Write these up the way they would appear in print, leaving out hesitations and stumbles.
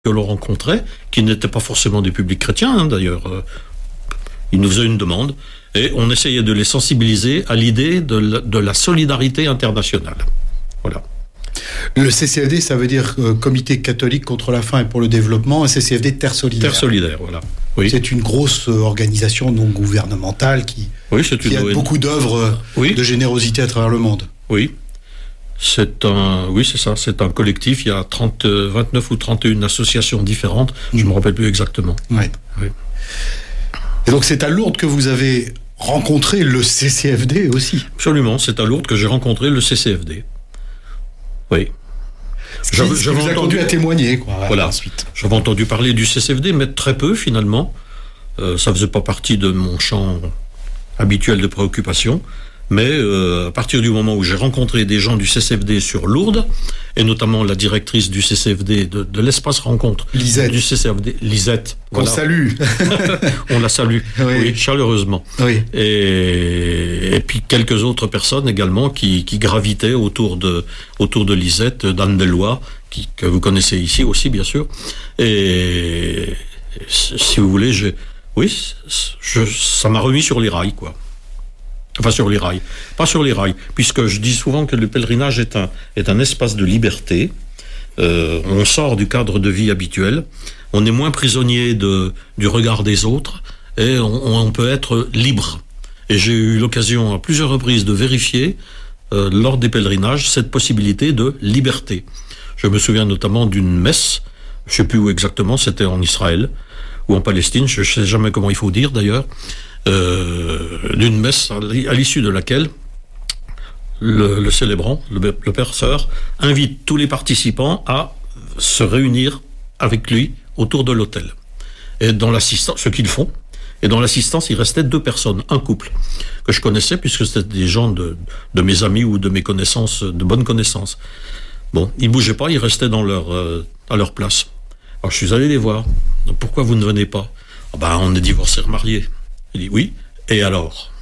que l'on rencontrait, qui n'étaient pas forcément des publics chrétiens, d'ailleurs. Ils nous faisaient une demande, et on essayait de les sensibiliser à l'idée de la solidarité internationale. Voilà. Le CCFD, ça veut dire Comité catholique contre la faim et pour le développement, un CCFD Terre solidaire. Terre solidaire, voilà. Oui. C'est une grosse organisation non gouvernementale qui a beaucoup d'œuvres de générosité à travers le monde. Oui. C'est ça. C'est un collectif. Il y a 29 ou 31 associations différentes. Je ne me rappelle plus exactement. Oui. Et donc c'est à Lourdes que vous avez rencontré le CCFD aussi. Absolument. C'est à Lourdes que j'ai rencontré le CCFD. Oui. J'avais entendu à témoigner, quoi. Voilà. Ensuite. J'avais entendu parler du CCFD, mais très peu finalement. Ça faisait pas partie de mon champ habituel de préoccupation. Mais à partir du moment où j'ai rencontré des gens du CCFD sur Lourdes, et notamment la directrice du CCFD de l'espace rencontre Lisette. Du CCFD, Lisette. Qu'on salue. On la salue, oui, chaleureusement. Oui. Et puis quelques autres personnes également qui gravitaient autour de Lisette, d'Anne Deloy, que vous connaissez ici aussi, bien sûr. Et si vous voulez, ça m'a remis sur les rails, quoi. Enfin, sur les rails. Pas sur les rails, puisque je dis souvent que le pèlerinage est un espace de liberté. On sort du cadre de vie habituel. On est moins prisonnier du regard des autres et on peut être libre. Et j'ai eu l'occasion à plusieurs reprises de vérifier, lors des pèlerinages, cette possibilité de liberté. Je me souviens notamment d'une messe, je ne sais plus où exactement, c'était en Israël ou en Palestine, je ne sais jamais comment il faut dire d'ailleurs, d'une messe à l'issue de laquelle le célébrant, le père sœur, invite tous les participants à se réunir avec lui autour de l'autel. Et dans l'assistance, ce qu'ils font, et dans l'assistance, il restait 2 personnes, un couple, que je connaissais puisque c'était des gens de mes amis ou de mes connaissances, de bonnes connaissances. Bon, ils bougeaient pas, ils restaient à leur place. Alors je suis allé les voir. Pourquoi vous ne venez pas? On est divorcés, remariés. Il dit oui, et alors?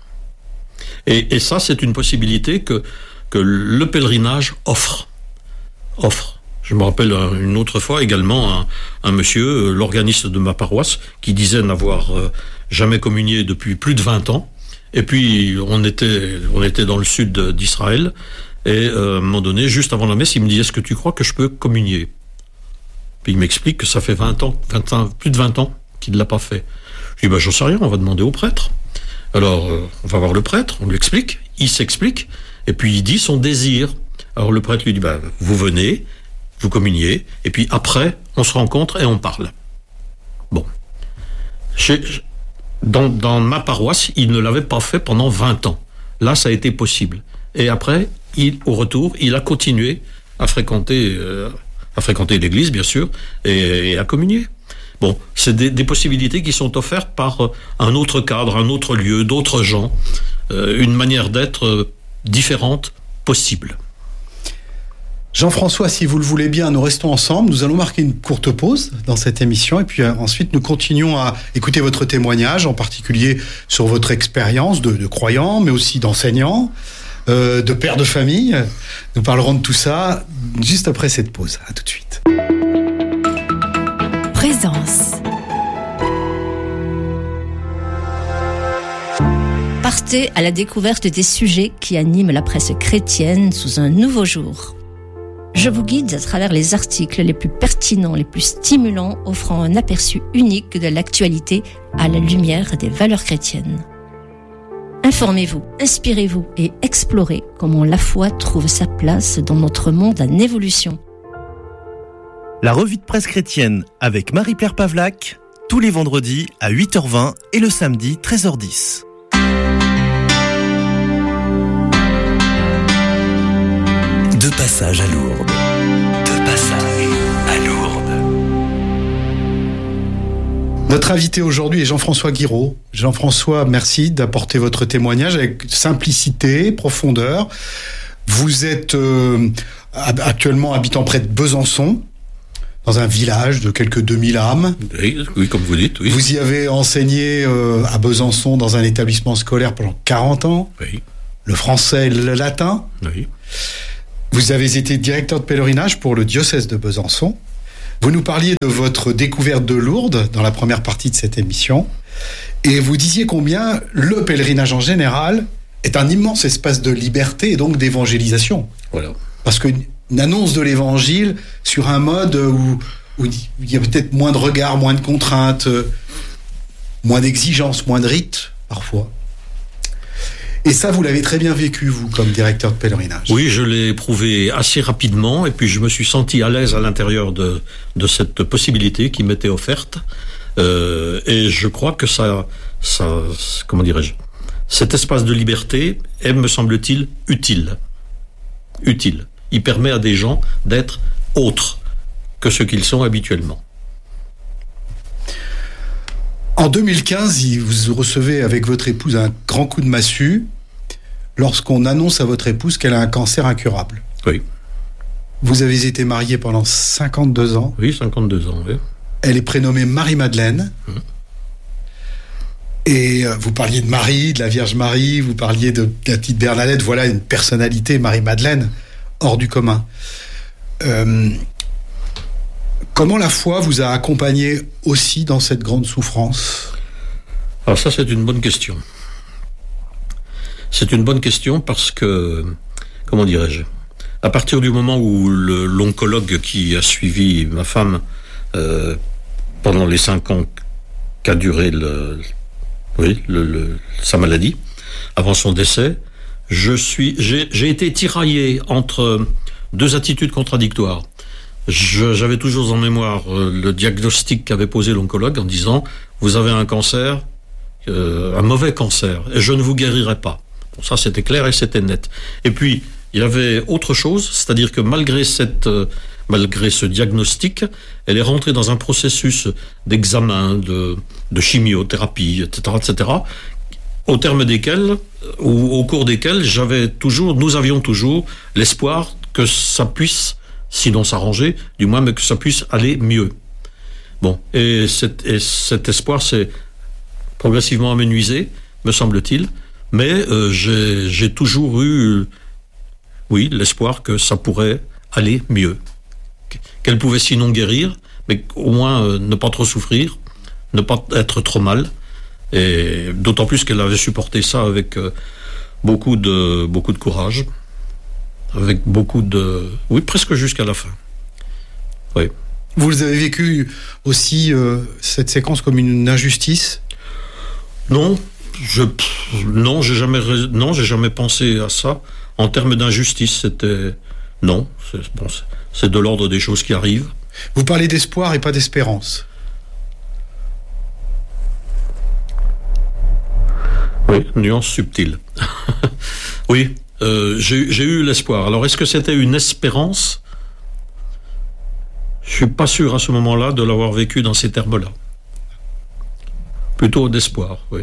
Et ça, c'est une possibilité que le pèlerinage offre. Je me rappelle une autre fois également un monsieur, l'organiste de ma paroisse, qui disait n'avoir jamais communié depuis plus de 20 ans. Et puis, on était dans le sud d'Israël, et à un moment donné, juste avant la messe, il me dit « Est-ce que tu crois que je peux communier ?» Puis il m'explique que ça fait plus de 20 ans qu'il ne l'a pas fait. Je dis, j'en sais rien, on va demander au prêtre. Alors, on va voir le prêtre, on lui explique, il s'explique, et puis il dit son désir. Alors le prêtre lui dit, vous venez, vous communiez, et puis après, on se rencontre et on parle. Bon. Dans ma paroisse, il ne l'avait pas fait pendant 20 ans. Là, ça a été possible. Et après, au retour, il a continué à fréquenter l'église, bien sûr, et à communier. Bon, c'est des possibilités qui sont offertes par un autre cadre, un autre lieu, d'autres gens, une manière d'être différente possible. Jean-François, si vous le voulez bien, nous restons ensemble. Nous allons marquer une courte pause dans cette émission et puis ensuite nous continuons à écouter votre témoignage, en particulier sur votre expérience de croyant, mais aussi d'enseignant, de père de famille. Nous parlerons de tout ça juste après cette pause. À tout de suite. Présence. Partez à la découverte des sujets qui animent la presse chrétienne sous un nouveau jour. Je vous guide à travers les articles les plus pertinents, les plus stimulants, offrant un aperçu unique de l'actualité à la lumière des valeurs chrétiennes. Informez-vous, inspirez-vous et explorez comment la foi trouve sa place dans notre monde en évolution. La revue de presse chrétienne avec Marie-Pierre Pavlac, tous les vendredis à 8h20 et le samedi 13h10. De passage à Lourdes. Notre invité aujourd'hui est Jean-François Guiraud. Jean-François, merci d'apporter votre témoignage avec simplicité, profondeur. Vous êtes actuellement habitant près de Besançon, dans un village de quelques 2000 âmes. Oui, comme vous dites, oui. Vous y avez enseigné à Besançon dans un établissement scolaire pendant 40 ans. Oui. Le français et le latin. Oui. Vous avez été directeur de pèlerinage pour le diocèse de Besançon. Vous nous parliez de votre découverte de Lourdes dans la première partie de cette émission, et vous disiez combien le pèlerinage en général est un immense espace de liberté et donc d'évangélisation. Voilà. Parce qu'une annonce de l'évangile sur un mode où il y a peut-être moins de regards, moins de contraintes, moins d'exigences, moins de rites, parfois. Et ça, vous l'avez très bien vécu, vous, comme directeur de pèlerinage. Oui, je l'ai éprouvé assez rapidement, et puis je me suis senti à l'aise à l'intérieur de cette possibilité qui m'était offerte. Et je crois que ça, comment dirais-je, cet espace de liberté est, me semble-t-il, utile. Utile. Il permet à des gens d'être autres que ce qu'ils sont habituellement. En 2015, vous recevez avec votre épouse un grand coup de massue lorsqu'on annonce à votre épouse qu'elle a un cancer incurable. Oui. Vous avez été marié pendant 52 ans. Oui, 52 ans, oui. Elle est prénommée Marie-Madeleine. Et vous parliez de Marie, de la Vierge Marie, vous parliez de la petite Bernadette. Voilà une personnalité, Marie-Madeleine, hors du commun. Comment la foi vous a accompagné aussi dans cette grande souffrance ? Alors ça, c'est une bonne question. C'est une bonne question parce que, comment dirais-je, à partir du moment où l'oncologue qui a suivi ma femme pendant les 5 ans qu'a duré sa maladie, avant son décès, j'ai été tiraillé entre 2 attitudes contradictoires. J'avais toujours en mémoire le diagnostic qu'avait posé l'oncologue en disant « Vous avez un cancer, un mauvais cancer, et je ne vous guérirai pas. » Bon, ça, c'était clair et c'était net. Et puis, il y avait autre chose, c'est-à-dire que malgré ce diagnostic, elle est rentrée dans un processus d'examen, de chimiothérapie, etc., etc., au terme desquels, ou au cours desquels, nous avions toujours l'espoir que ça puisse, sinon s'arranger, du moins, mais que ça puisse aller mieux. Bon, et cet espoir s'est progressivement amenuisé, me semble-t-il, mais j'ai toujours eu, oui, l'espoir que ça pourrait aller mieux. Qu'elle pouvait sinon guérir, mais au moins ne pas trop souffrir, ne pas être trop mal, et d'autant plus qu'elle avait supporté ça avec beaucoup de courage, avec oui, presque jusqu'à la fin. Oui. Vous avez vécu aussi cette séquence comme une injustice ? Non, j'ai jamais pensé à ça en termes d'injustice. C'est de l'ordre des choses qui arrivent. Vous parlez d'espoir et pas d'espérance. Oui, nuance subtile. Oui, j'ai eu l'espoir. Alors, est-ce que c'était une espérance ? Je suis pas sûr à ce moment-là de l'avoir vécu dans ces termes-là. Plutôt d'espoir, oui.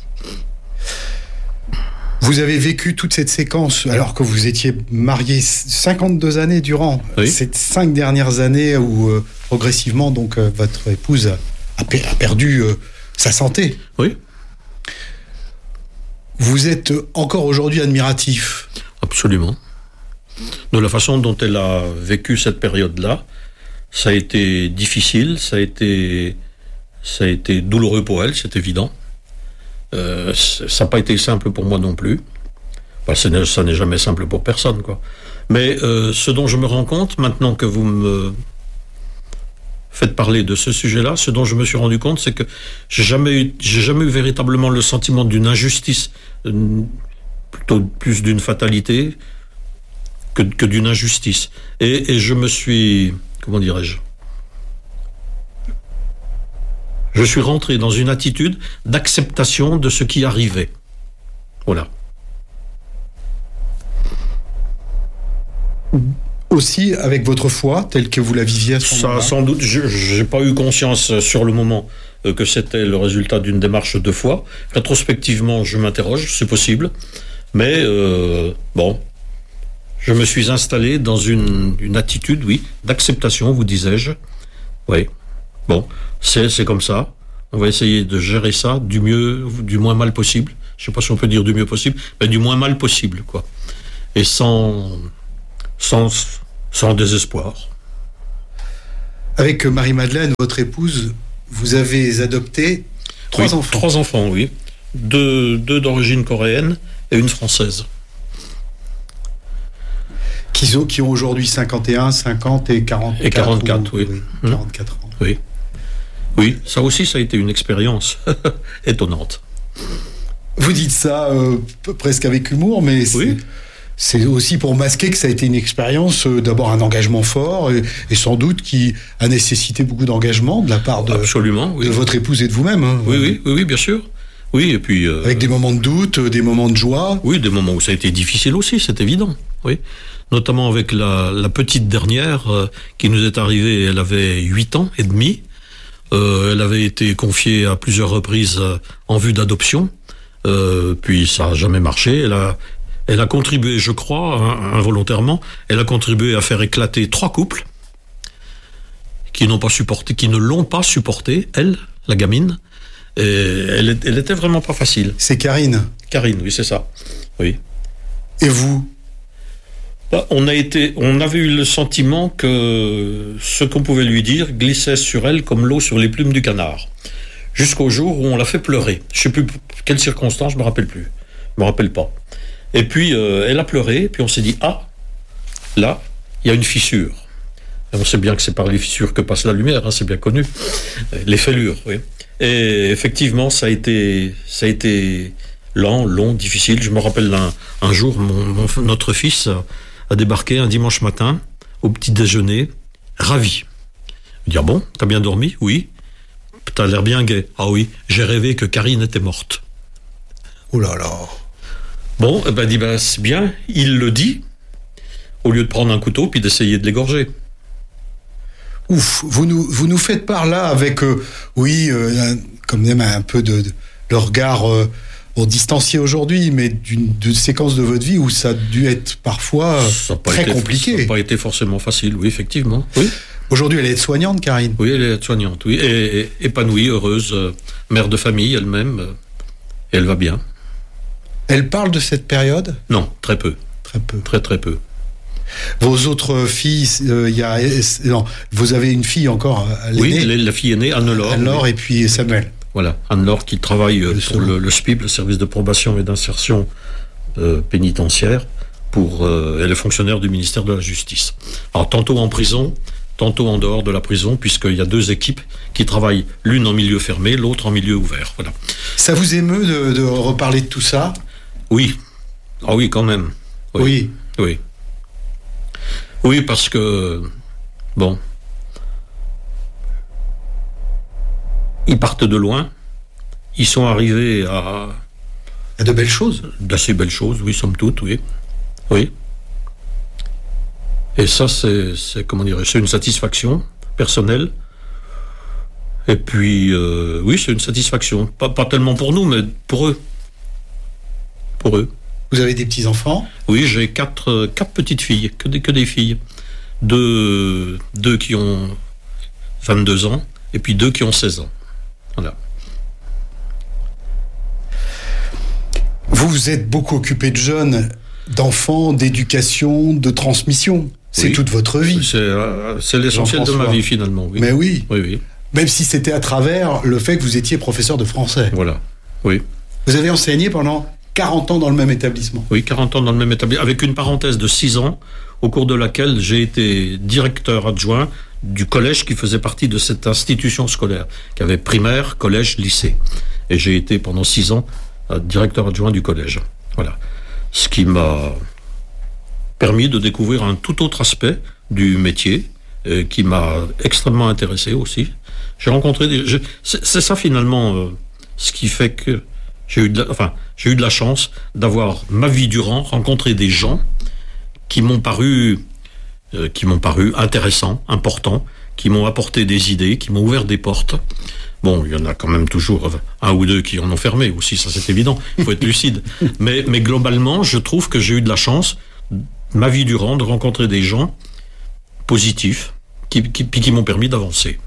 Vous avez vécu toute cette séquence alors que vous étiez marié 52 années durant, oui. Ces 5 dernières années où progressivement donc votre épouse a perdu sa santé. Oui. Vous êtes encore aujourd'hui admiratif. Absolument. De la façon dont elle a vécu cette période-là, ça a été difficile, ça a été douloureux pour elle, c'est évident. Ça n'a pas été simple pour moi non plus. Ça n'est jamais simple pour personne, quoi. Mais ce dont je me rends compte, maintenant que vous me faites parler de ce sujet-là, ce dont je me suis rendu compte, c'est que j'ai jamais eu véritablement le sentiment d'une injustice, plutôt plus d'une fatalité que d'une injustice. Et je me suis, comment dirais-je, je suis rentré dans une attitude d'acceptation de ce qui arrivait. Voilà. Aussi avec votre foi, telle que vous la viviez à ce moment-là ? Ça, sans doute, je n'ai pas eu conscience sur le moment que c'était le résultat d'une démarche de foi. Rétrospectivement, je m'interroge, c'est possible. Mais bon, je me suis installé dans une attitude, oui, d'acceptation, vous disais-je. Oui. Bon, c'est comme ça. On va essayer de gérer ça du moins mal possible. Je ne sais pas si on peut dire du mieux possible, mais du moins mal possible, quoi. Et sans désespoir. Avec Marie-Madeleine, votre épouse, vous avez adopté 3 enfants. 3 enfants, oui. 2 d'origine coréenne et une française. Qui ont aujourd'hui 51, 50 et 44. Et 44, oui. 44 ans. Oui. Oui, ça aussi, ça a été une expérience étonnante. Vous dites ça presque avec humour, mais c'est aussi pour masquer que ça a été une expérience, d'abord un engagement fort, et sans doute qui a nécessité beaucoup d'engagement de la part de, absolument, oui. de votre épouse et de vous-même. Hein. Oui, bien sûr. Oui, et puis... avec des moments de doute, des moments de joie. Oui, des moments où ça a été difficile aussi, c'est évident. Oui. Notamment avec la petite dernière qui nous est arrivée, elle avait 8 ans et demi. Elle avait été confiée à plusieurs reprises en vue d'adoption. Puis ça n'a jamais marché. Elle a contribué, je crois, involontairement, elle a contribué à faire éclater 3 couples qui ne l'ont pas supporté, elle, la gamine. Et elle était vraiment pas facile. C'est Karine. Karine, oui, c'est ça. Oui. Et vous ? On avait eu le sentiment que ce qu'on pouvait lui dire glissait sur elle comme l'eau sur les plumes du canard. Jusqu'au jour où on l'a fait pleurer. Je ne sais plus quelles circonstances, je ne me rappelle plus. Je me rappelle pas. Et puis, elle a pleuré, puis on s'est dit, là, il y a une fissure. Et on sait bien que c'est par les fissures que passe la lumière, hein, c'est bien connu. Les fêlures, oui. Et effectivement, ça a été lent, long, difficile. Je me rappelle un jour, notre fils a débarqué un dimanche matin, au petit déjeuner, ravi. Il dit, bon, t'as bien dormi ? Oui. T'as l'air bien gai. Ah oui, j'ai rêvé que Karine était morte. Oh là là. Bon, c'est bien, il le dit, au lieu de prendre un couteau puis d'essayer de l'égorger. Ouf, vous nous faites part là avec, comme même un peu de regard distancié aujourd'hui, mais d'une séquence de votre vie où ça a dû être parfois très compliqué. Ça n'a pas été forcément facile, oui, effectivement. Oui. Aujourd'hui, elle est aide-soignante, Karine. Oui, elle est aide-soignante, oui, et épanouie, heureuse, mère de famille elle-même, et elle va bien. Elle parle de cette période ? Non, très peu. Très peu. Très peu. Vos autres filles, vous avez une fille encore, oui, la fille aînée, Anne-Laure. Anne-Laure, oui. Et puis Samuel. Voilà, Anne-Laure qui travaille pour le SPIP, le service de probation et d'insertion pénitentiaire, elle est fonctionnaire du ministère de la Justice. Alors, tantôt en prison, tantôt en dehors de la prison, puisqu'il y a 2 équipes qui travaillent, l'une en milieu fermé, l'autre en milieu ouvert. Voilà. Ça vous émeut de reparler de tout ça ? Oui. Ah oui, quand même. Oui. Oui, parce que, ils partent de loin, ils sont arrivés à de belles choses. D'assez belles choses, oui, somme toute, oui. Oui. Et ça, c'est une satisfaction personnelle. Et puis, oui, c'est une satisfaction. Pas tellement pour nous, mais pour eux. Pour eux. Vous avez des petits-enfants ? Oui, j'ai 4 petites filles, que des filles. 2 qui ont 22 ans, et puis 2 qui ont 16 ans. Voilà. Vous vous êtes beaucoup occupé de jeunes, d'enfants, d'éducation, de transmission. C'est toute votre vie. C'est l'essentiel de ma vie, finalement. Oui. Mais oui. Oui. Même si c'était à travers le fait que vous étiez professeur de français. Voilà, oui. Vous avez enseigné pendant 40 ans dans le même établissement. Oui, 40 ans dans le même établissement, avec une parenthèse de 6 ans, au cours de laquelle j'ai été directeur adjoint du collège qui faisait partie de cette institution scolaire, qui avait primaire, collège, lycée. Et j'ai été pendant 6 ans directeur adjoint du collège. Voilà. Ce qui m'a permis de découvrir un tout autre aspect du métier, qui m'a extrêmement intéressé aussi. J'ai rencontré c'est ça finalement ce qui fait que j'ai eu de la chance d'avoir ma vie durant rencontré des gens qui m'ont paru intéressants, importants, qui m'ont apporté des idées, qui m'ont ouvert des portes. Bon, il y en a quand même toujours 1 ou 2 qui en ont fermé aussi, ça c'est évident, il faut être lucide. Mais globalement, je trouve que j'ai eu de la chance, ma vie durant, de rencontrer des gens positifs qui m'ont permis d'avancer.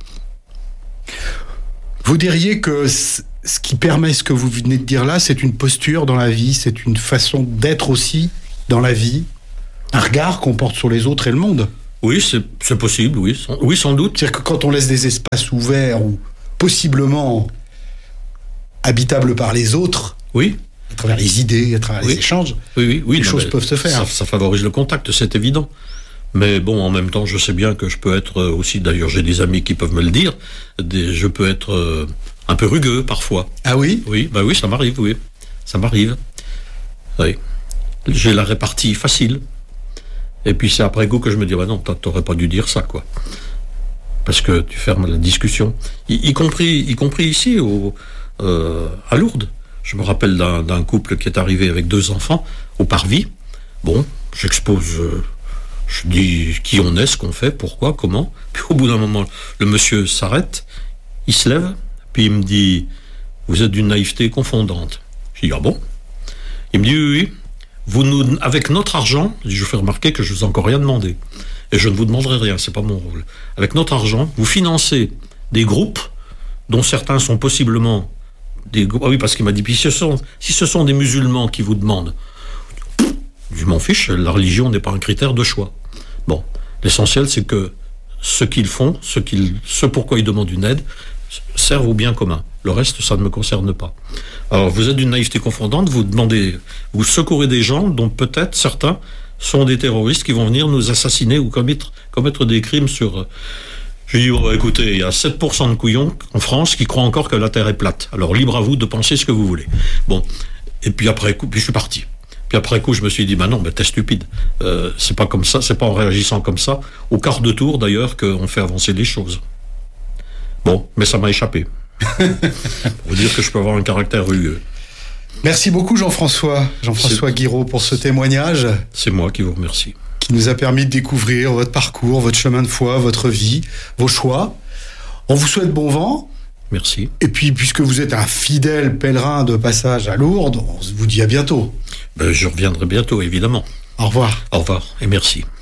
Vous diriez que ce qui permet ce que vous venez de dire là, c'est une posture dans la vie, c'est une façon d'être aussi dans la vie, un regard qu'on porte sur les autres et le monde. Oui, c'est possible, oui, sans doute. C'est-à-dire que quand on laisse des espaces ouverts ou possiblement habitables par les autres, oui, à travers les idées, à travers les échanges, les choses peuvent se faire. Ça favorise le contact, c'est évident. Mais bon, en même temps, je sais bien que je peux être aussi, d'ailleurs j'ai des amis qui peuvent me le dire, je peux être un peu rugueux parfois. Ah oui ? Oui, ça m'arrive, oui. Ça m'arrive. Oui. J'ai la répartie facile. Et puis c'est après coup que je me dis, non, t'aurais pas dû dire ça, quoi. Parce que tu fermes la discussion. Y compris ici, à Lourdes. Je me rappelle d'un couple qui est arrivé avec 2 enfants au parvis. Bon, j'expose... Je dis qui on est, ce qu'on fait, pourquoi, comment. Puis au bout d'un moment, le monsieur s'arrête, il se lève, puis il me dit, vous êtes d'une naïveté confondante. Je dis, ah bon? Il me dit, oui. Avec notre argent, je fais remarquer que je vous ai encore rien demandé. Et je ne vous demanderai rien, c'est pas mon rôle. Avec notre argent, vous financez des groupes dont certains sont possiblement des groupes. Ah oui, parce qu'il m'a dit, puis si ce sont des musulmans qui vous demandent, je m'en fiche, la religion n'est pas un critère de choix. Bon, l'essentiel c'est que ce qu'ils font, ce pourquoi ils demandent une aide, servent au bien commun. Le reste, ça ne me concerne pas. Alors, vous êtes d'une naïveté confondante, vous secourez des gens dont peut-être certains sont des terroristes qui vont venir nous assassiner ou commettre des crimes sur... Je dis, écoutez, il y a 7% de couillons en France qui croient encore que la Terre est plate. Alors, libre à vous de penser ce que vous voulez. Bon, et puis après coup, puis je suis parti. Puis après coup, je me suis dit, non, t'es stupide. C'est pas comme ça, c'est pas en réagissant comme ça, au quart de tour d'ailleurs, qu'on fait avancer les choses. Bon, mais ça m'a échappé. Pour dire que je peux avoir un caractère rugueux. Merci beaucoup Jean-François Guiraud pour ce témoignage. C'est moi qui vous remercie. Qui nous a permis de découvrir votre parcours, votre chemin de foi, votre vie, vos choix. On vous souhaite bon vent. Merci. Et puis, puisque vous êtes un fidèle pèlerin de passage à Lourdes, on vous dit à bientôt. Je reviendrai bientôt, évidemment. Au revoir. Au revoir et merci.